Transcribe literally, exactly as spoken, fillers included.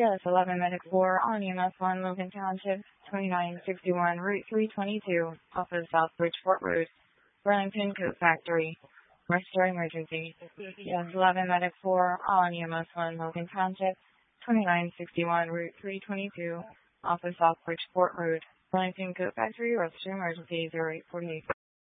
S eleven Medic four on E M S one Logan Township, twenty-nine sixty-one Route three twenty-two, off of South Bridgeport Road, Burlington Coat Factory. Restore emergency. E S eleven Medic four on E M S one Logan Township, twenty-nine sixty-one Route three twenty-two, off of South Bridgeport Road, Burlington Coat Factory. Restore emergency zero eight four eight.